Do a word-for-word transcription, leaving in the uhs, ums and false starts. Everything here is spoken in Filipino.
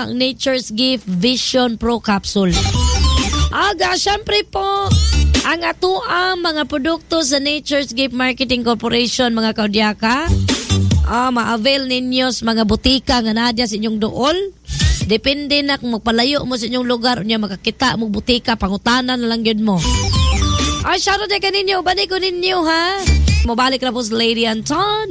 ang Nature's Gift Vision Pro Capsule. Aga, syempre po, ang ato ang mga produkto sa Nature's Gift Marketing Corporation, mga kaudyaka, ah, ma-avail ninyo sa mga butika nga nadya sa inyong dool. Depende na kung magpalayo mo sa inyong lugar, unya makakita mo butika, pangutanan na lang yun mo. Ay, shoutout na ka ninyo, balik ko ninyo ha. Mabalik na po sa Lady Anton.